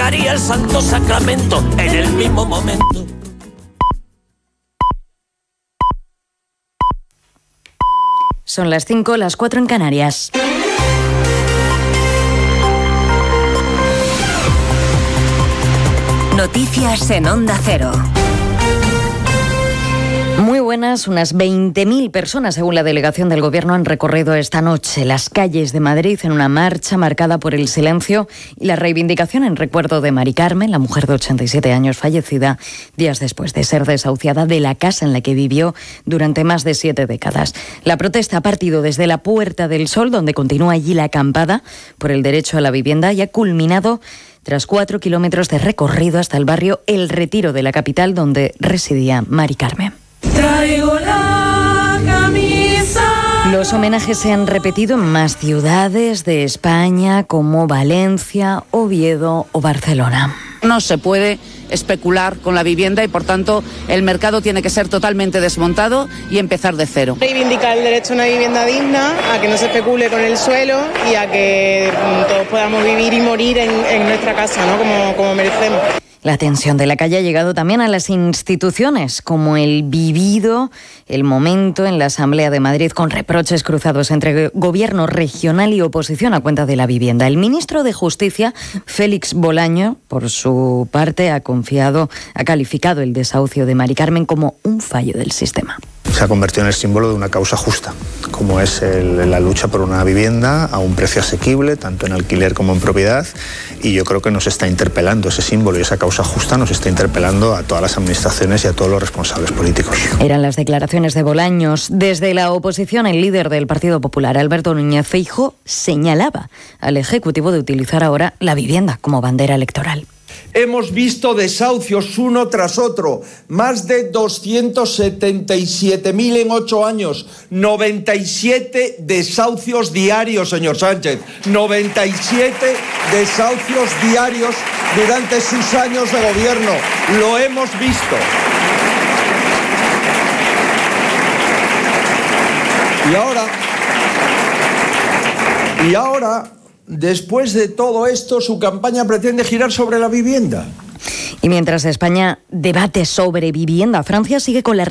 entregaría el santo sacramento en el mismo momento. Son las 5, las 4 en Canarias. Noticias en Onda Cero. Muy buenas, unas 20.000 personas, según la delegación del Gobierno, han recorrido esta noche las calles de Madrid en una marcha marcada por el silencio y la reivindicación en recuerdo de Mari Carmen, la mujer de 87 años fallecida días después de ser desahuciada de la casa en la que vivió durante más de 7 décadas. La protesta ha partido desde la Puerta del Sol, donde continúa allí la acampada por el derecho a la vivienda, y ha culminado tras 4 kilómetros de recorrido hasta el barrio El Retiro de la capital, donde residía Mari Carmen. Traigo la camisa. Los homenajes se han repetido en más ciudades de España, como Valencia, Oviedo o Barcelona. No se puede especular con la vivienda y, por tanto, el mercado tiene que ser totalmente desmontado y empezar de cero. Reivindicar el derecho a una vivienda digna, a que no se especule con el suelo y a que todos podamos vivir y morir en nuestra casa, ¿no? Como merecemos. La tensión de la calle ha llegado también a las instituciones, como el vivido el momento en la Asamblea de Madrid, con reproches cruzados entre gobierno regional y oposición a cuenta de la vivienda. El ministro de Justicia, Félix Bolaño, por su parte, ha calificado el desahucio de Mari Carmen como un fallo del sistema. Se ha convertido en el símbolo de una causa justa, como es la lucha por una vivienda a un precio asequible, tanto en alquiler como en propiedad, y yo creo que nos está interpelando ese símbolo y esa causa justa, nos está interpelando a todas las administraciones y a todos los responsables políticos. Eran las declaraciones de Bolaños. Desde la oposición, el líder del Partido Popular, Alberto Núñez Feijóo, señalaba al Ejecutivo de utilizar ahora la vivienda como bandera electoral. Hemos visto desahucios uno tras otro, más de 277.000 en 8 años, 97 desahucios diarios, señor Sánchez, 97 desahucios diarios durante sus años de gobierno, lo hemos visto. Y ahora, después de todo esto, su campaña pretende girar sobre la vivienda. Y mientras España debate sobre vivienda, Francia sigue con la